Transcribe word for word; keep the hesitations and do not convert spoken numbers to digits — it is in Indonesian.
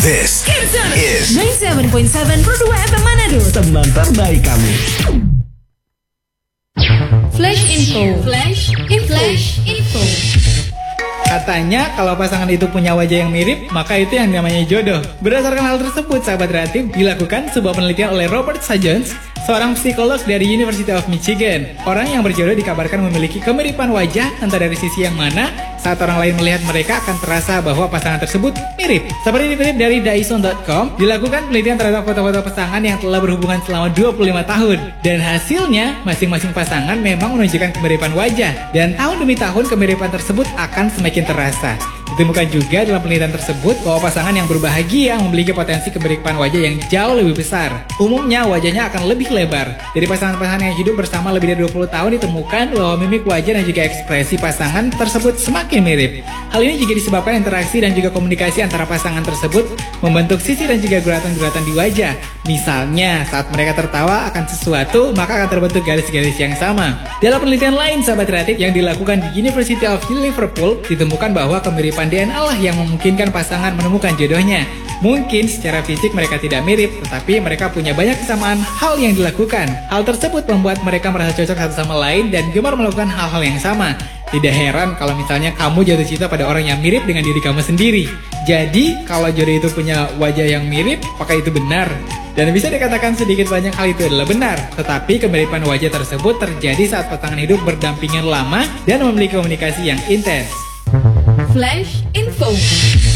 This is sembilan puluh tujuh koma tujuh Berdua F M Manado, teman terbaik kami. Flash Info. Flash Info. Flash Info. Katanya kalau pasangan itu punya wajah yang mirip, maka itu yang namanya jodoh. Berdasarkan hal tersebut, sahabat kreatif, dilakukan sebuah penelitian oleh Robert Sajons, seorang psikolog dari University of Michigan. Orang yang berjodoh dikabarkan memiliki kemiripan wajah, entah dari sisi yang mana. Saat orang lain melihat mereka akan terasa bahwa pasangan tersebut mirip. Seperti dikutip dari Dyson dot com, dilakukan penelitian terhadap foto-foto pasangan yang telah berhubungan selama dua puluh lima tahun. Dan hasilnya, masing-masing pasangan memang menunjukkan kemiripan wajah. Dan tahun demi tahun, kemiripan tersebut akan semakin terasa. Ditemukan juga dalam penelitian tersebut bahwa pasangan yang berbahagia memiliki potensi kemiripan wajah yang jauh lebih besar. Umumnya wajahnya akan lebih lebar. Dari pasangan-pasangan yang hidup bersama lebih dari dua puluh tahun ditemukan bahwa mimik wajah dan juga ekspresi pasangan tersebut semakin mirip. Hal ini juga disebabkan interaksi dan juga komunikasi antara pasangan tersebut membentuk sisi dan juga guratan-guratan di wajah. Misalnya saat mereka tertawa akan sesuatu, maka akan terbentuk garis-garis yang sama. Dalam penelitian lain, sahabat kreatif, yang dilakukan di University of Liverpool, ditemukan bahwa kemiripan D N A lah yang memungkinkan pasangan menemukan jodohnya. Mungkin secara fisik mereka tidak mirip, tetapi mereka punya banyak kesamaan hal yang dilakukan. Hal tersebut membuat mereka merasa cocok satu sama lain dan gemar melakukan hal-hal yang sama. Tidak heran kalau misalnya kamu jatuh cinta pada orang yang mirip dengan diri kamu sendiri. Jadi, kalau jodoh itu punya wajah yang mirip, apakah itu benar? Dan bisa dikatakan sedikit banyak hal itu adalah benar. Tetapi kemiripan wajah tersebut terjadi saat pasangan hidup berdampingan lama dan memiliki komunikasi yang intens. Flash Info.